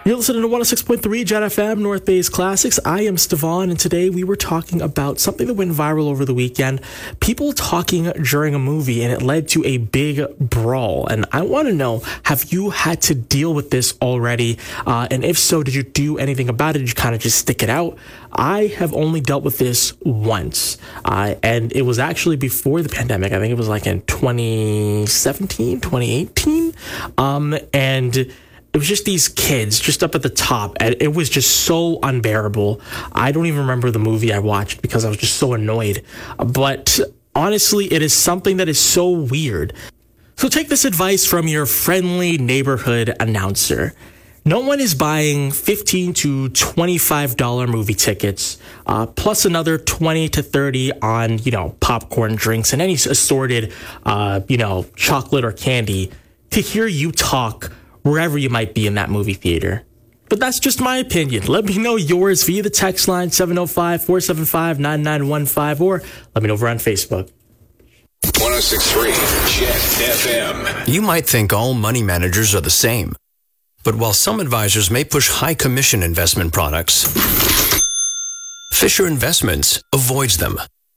You're listening to 106.3 Jet FM, North Bay's Classics. I am Stevon, and today we were talking about something that went viral over the weekend. People talking during a movie, and it led to a big brawl. And I want to know, have you had to deal with this already? And if so, did you do anything about it? Did you kind of just stick it out? I have only dealt with this once. And it was actually before the pandemic. I think it was like in 2017, 2018. And it was just these kids just up at the top, and it was just so unbearable. I don't even remember the movie I watched because I was just so annoyed. But honestly, it is something that is so weird. So take this advice from your friendly neighborhood announcer. No one is buying $15 to $25 movie tickets, plus another 20 to 30 on, popcorn, drinks, and any assorted, chocolate or candy to hear you talk wherever you might be in that movie theater. But that's just my opinion. Let me know yours via the text line 705-475-9915, or let me know over on Facebook. 106.3 Jet FM. You might think all money managers are the same. But while some advisors may push high commission investment products, Fisher Investments avoids them.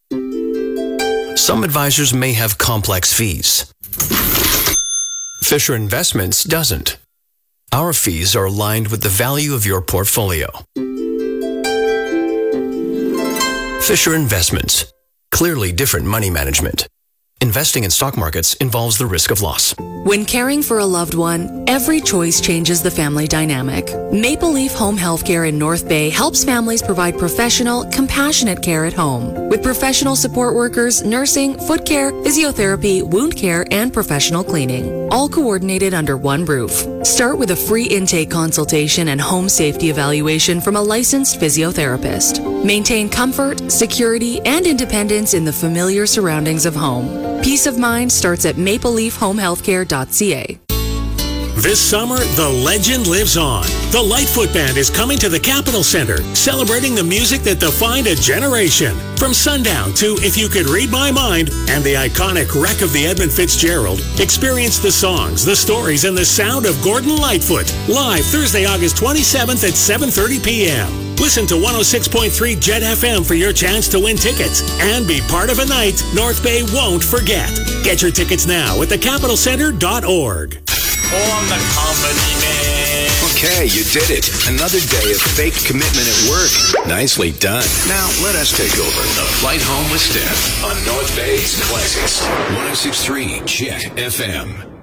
Some advisors may have complex fees. Fisher Investments doesn't. Our fees are aligned with the value of your portfolio. Fisher Investments. Clearly different money management. Investing in stock markets involves the risk of loss. When caring for a loved one, every choice changes the family dynamic. Maple Leaf Home Healthcare in North Bay helps families provide professional, compassionate care at home. With professional support workers, nursing, foot care, physiotherapy, wound care, and professional cleaning. All coordinated under one roof. Start with a free intake consultation and home safety evaluation from a licensed physiotherapist. Maintain comfort, security, and independence in the familiar surroundings of home. Peace of mind starts at mapleleafhomehealthcare.ca. This summer, the legend lives on. The Lightfoot Band is coming to the Capitol Center, celebrating the music that defined a generation. From Sundown to If You Could Read My Mind and the iconic Wreck of the Edmund Fitzgerald, experience the songs, the stories, and the sound of Gordon Lightfoot. Live Thursday, August 27th at 7:30 p.m. Listen to 106.3 Jet FM for your chance to win tickets and be part of a night North Bay won't forget. Get your tickets now at thecapitalcenter.org. On the comedy man. Okay, you did it. Another day of fake commitment at work. Nicely done. Now, let us take over. The Flight Home with Steph on North Bay's Classics. 106.3 Jet FM.